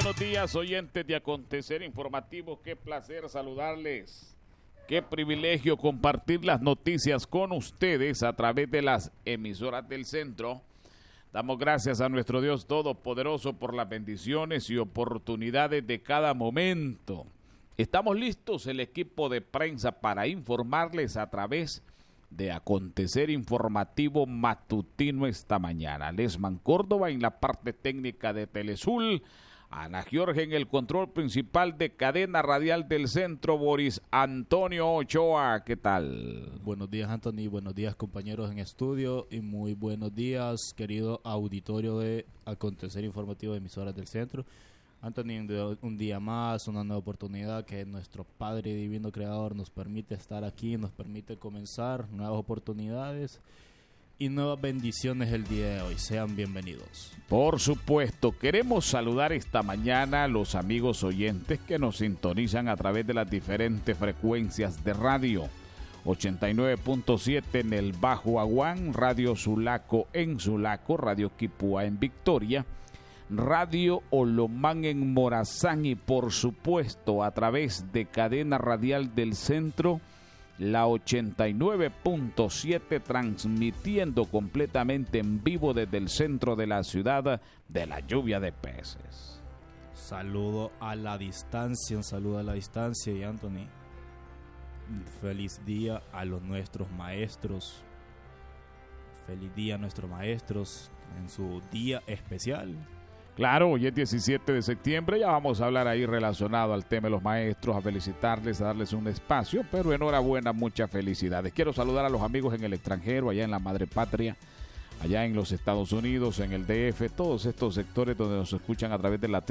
buenos días, oyentes de Acontecer Informativo. Qué placer saludarles. Qué privilegio compartir las noticias con ustedes a través de las emisoras del centro. Damos gracias a nuestro Dios Todopoderoso por las bendiciones y oportunidades de cada momento. Estamos listos, el equipo de prensa, para informarles a través de Acontecer Informativo Matutino esta mañana. Lesman Córdoba en la parte técnica de Telesul, Ana Jorge en el control principal de Cadena Radial del Centro, Boris Antonio Ochoa. ¿Qué tal? Buenos días, Anthony, buenos días, compañeros en estudio, y muy buenos días, querido auditorio de Acontecer Informativo de Emisoras del Centro. Anthony, un día más, una nueva oportunidad que nuestro Padre Divino Creador nos permite estar aquí, nos permite comenzar nuevas oportunidades y nuevas bendiciones el día de hoy. Sean bienvenidos. Por supuesto, queremos saludar esta mañana a los amigos oyentes que nos sintonizan a través de las diferentes frecuencias de radio. 89.7 en el Bajo Aguán, Radio Sulaco en Sulaco, Radio Quipúa en Victoria, Radio Olomán en Morazán y por supuesto a través de Cadena Radial del Centro, la 89.7, transmitiendo completamente en vivo desde el centro de la ciudad de la lluvia de peces. Un saludo a la distancia y Anthony, feliz día a nuestros maestros, feliz día a nuestros maestros en su día especial. Claro, hoy es 17 de septiembre, ya vamos a hablar ahí relacionado al tema de los maestros, a felicitarles, a darles un espacio, pero enhorabuena, muchas felicidades. Quiero saludar a los amigos en el extranjero, allá en la madre patria, allá en los Estados Unidos, en el DF, todos estos sectores donde nos escuchan a través de la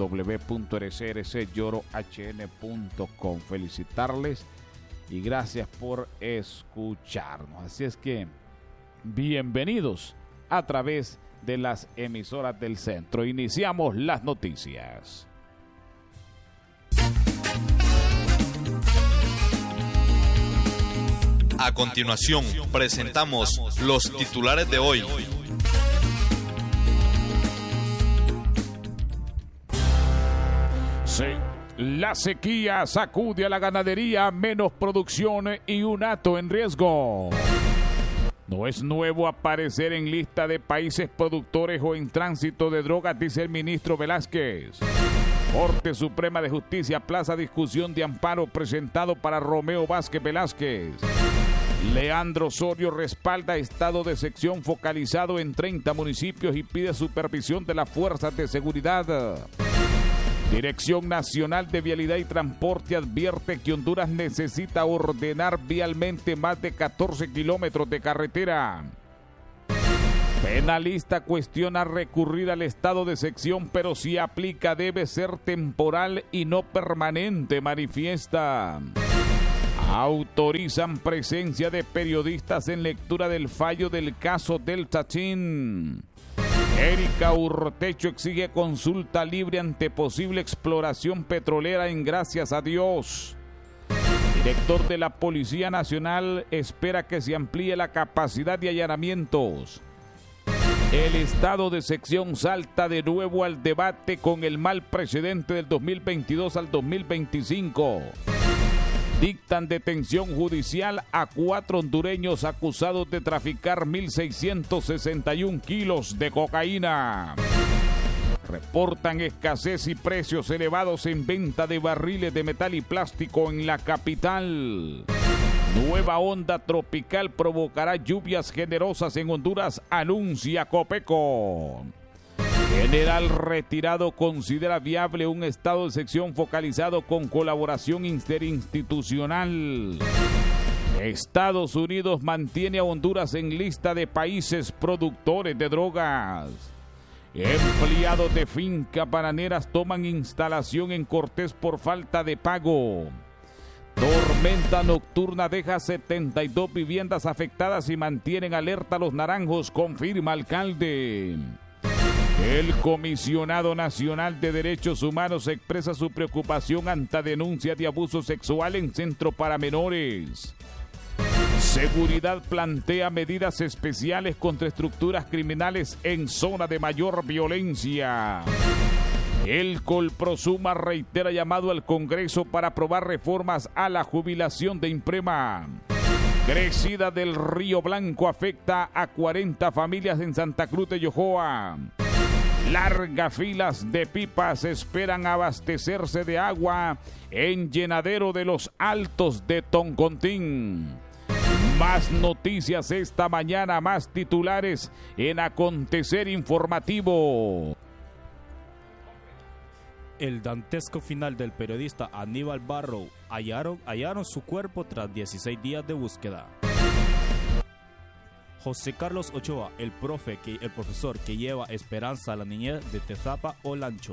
www.rcrcyorohn.com. Felicitarles y gracias por escucharnos. Así es que, bienvenidos a través de las emisoras del centro. Iniciamos las noticias. A continuación, presentamos los titulares de hoy. Sí, la sequía sacude a la ganadería, menos producción y un hato en riesgo. No es nuevo aparecer en lista de países productores o en tránsito de drogas, dice el ministro Velázquez. Corte Suprema de Justicia aplaza discusión de amparo presentado para Romeo Vázquez Velázquez. Leandro Osorio respalda estado de sección focalizado en 30 municipios y pide supervisión de las fuerzas de seguridad. Dirección Nacional de Vialidad y Transporte advierte que Honduras necesita ordenar vialmente más de 14 kilómetros de carretera. Penalista cuestiona recurrir al estado de sección, pero si aplica debe ser temporal y no permanente, manifiesta. Autorizan presencia de periodistas en lectura del fallo del caso del Tachín. Erika Urtecho exige consulta libre ante posible exploración petrolera en Gracias a Dios. Director de la Policía Nacional espera que se amplíe la capacidad de allanamientos. El estado de sección salta de nuevo al debate con el mal precedente del 2022 al 2025. Dictan detención judicial a 4 hondureños acusados de traficar 1.661 kilos de cocaína. Reportan escasez y precios elevados en venta de barriles de metal y plástico en la capital. Nueva onda tropical provocará lluvias generosas en Honduras, anuncia Copeco. General retirado considera viable un estado de sección focalizado con colaboración interinstitucional. Estados Unidos mantiene a Honduras en lista de países productores de drogas. Empleados de finca bananeras toman instalación en Cortés por falta de pago. Tormenta nocturna deja 72 viviendas afectadas y mantienen alerta a los naranjos, confirma alcalde. El Comisionado Nacional de Derechos Humanos expresa su preocupación ante denuncia de abuso sexual en centro para menores. Seguridad plantea medidas especiales contra estructuras criminales en zona de mayor violencia. El Colprosuma reitera llamado al Congreso para aprobar reformas a la jubilación de Imprema. Crecida del Río Blanco afecta a 40 familias en Santa Cruz de Yojoa. Largas filas de pipas esperan abastecerse de agua en llenadero de los Altos de Toncontín. Más noticias esta mañana, más titulares en Acontecer Informativo. El dantesco final del periodista Aníbal Barrow. Hallaron su cuerpo tras 16 días de búsqueda. José Carlos Ochoa, el profesor que lleva esperanza a la niñez de Tezapa Olancho.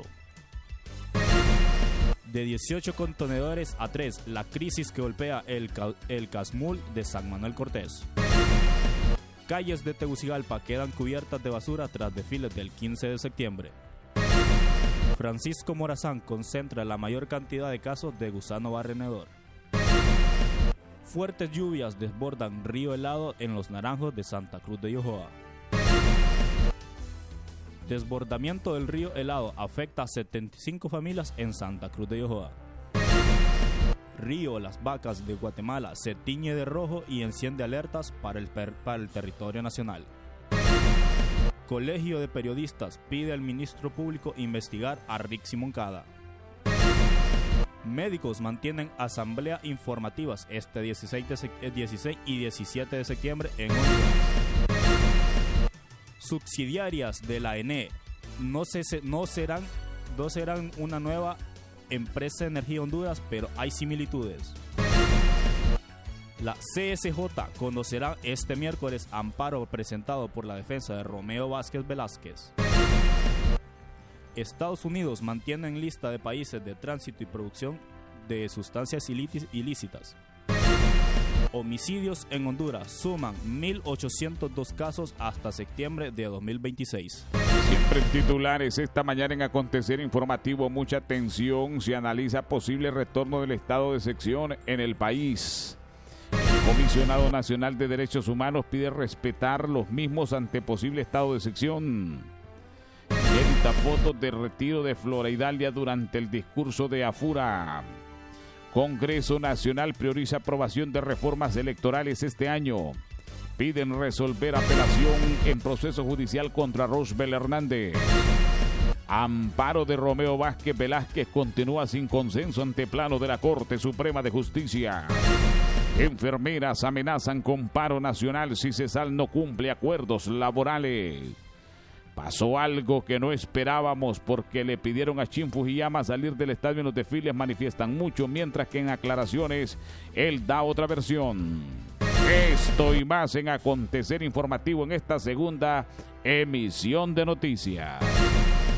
De 18 contenedores a 3, la crisis que golpea el Casmul de San Manuel Cortés. Calles de Tegucigalpa quedan cubiertas de basura tras desfiles del 15 de septiembre. Francisco Morazán concentra la mayor cantidad de casos de gusano barrenedor. Fuertes lluvias desbordan río helado en Los Naranjos de Santa Cruz de Yojoa. Desbordamiento del río helado afecta a 75 familias en Santa Cruz de Yojoa. Río Las Vacas de Guatemala se tiñe de rojo y enciende alertas para el territorio nacional. Colegio de Periodistas pide al ministro público investigar a Rixi Moncada. Médicos mantienen asamblea informativas este 16 y 17 de septiembre en Honduras. Subsidiarias de la ENE no serán una nueva empresa de energía Honduras, pero hay similitudes. La CSJ conocerá este miércoles amparo presentado por la defensa de Romeo Vázquez Velázquez. Estados Unidos mantiene en lista de países de tránsito y producción de sustancias ilícitas. Homicidios en Honduras suman 1.802 casos hasta septiembre de 2026. Siempre en titulares esta mañana en Acontecer Informativo, mucha atención, se analiza posible retorno del estado de excepción en el país. El Comisionado Nacional de Derechos Humanos pide respetar los mismos ante posible estado de excepción. Edita fotos de retiro de Flora Hidalgo durante el discurso de Afura. Congreso Nacional prioriza aprobación de reformas electorales este año. Piden resolver apelación en proceso judicial contra Rosbel Hernández. Amparo de Romeo Vázquez Velázquez continúa sin consenso ante plano de la Corte Suprema de Justicia. Enfermeras amenazan con paro nacional si CESAL no cumple acuerdos laborales. Pasó algo que no esperábamos porque le pidieron a Shin Fujiyama salir del estadio en los desfiles, manifiestan mucho, mientras que en aclaraciones él da otra versión. Esto y más en Acontecer Informativo en esta segunda emisión de noticias.